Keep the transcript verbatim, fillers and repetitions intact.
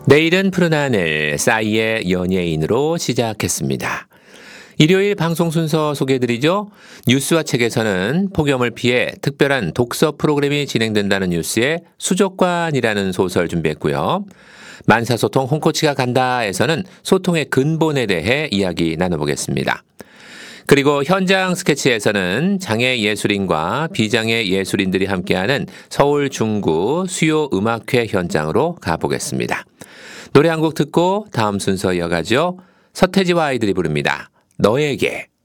내일은 푸른 하늘, 싸이의 연예인으로 시작했습니다. 일요일 방송 순서 소개해드리죠. 뉴스와 책에서는 폭염을 피해 특별한 독서 프로그램이 진행된다는 뉴스에 수족관이라는 소설 준비했고요. 만사소통 홍코치가 간다에서는 소통의 근본에 대해 이야기 나눠보겠습니다. 그리고 현장 스케치에서는 장애 예술인과 비장애 예술인들이 함께하는 서울 중구 수요 음악회 현장으로 가보겠습니다. 노래 한 곡 듣고 다음 순서 이어가죠. 서태지와 아이들이 부릅니다. 너에게.